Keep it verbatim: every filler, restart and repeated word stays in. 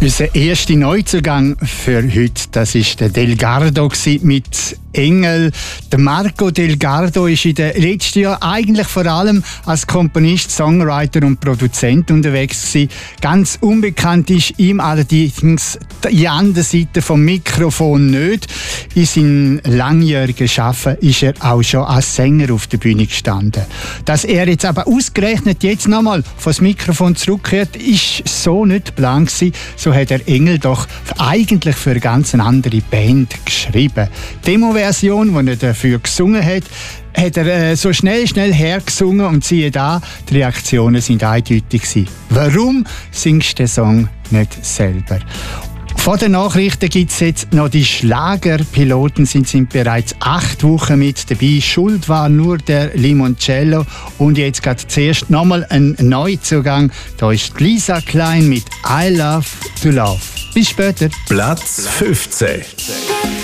Unser erster Neuzugang für heute, das ist der Delgado mit Engel. Der Marco Delgado ist in den letzten Jahren eigentlich vor allem als Komponist, Songwriter und Produzent unterwegs gewesen. Ganz unbekannt ist ihm allerdings die andere Seite vom Mikrofon nicht. In seinem langjährigen Schaffen ist er auch schon als Sänger auf der Bühne gestanden. Dass er jetzt aber ausgerechnet jetzt nochmal vor das Mikrofon zurückkehrt, ist so nicht geplant gewesen. So hat er Engel doch eigentlich für eine ganz andere Band geschrieben. Demo-Version, die er dafür gesungen hat, hat er äh, so schnell, schnell hergesungen und siehe da, die Reaktionen sind eindeutig gewesen. Warum singst du den Song nicht selber? Vor den Nachrichten gibt es jetzt noch die Schlagerpiloten, sind, sind bereits acht Wochen mit dabei. Schuld war nur der Limoncello. Und jetzt geht zuerst nochmal ein Neuzugang. Da ist Lisa Klein mit I Love to Love. Bis später. Platz fünfzehn.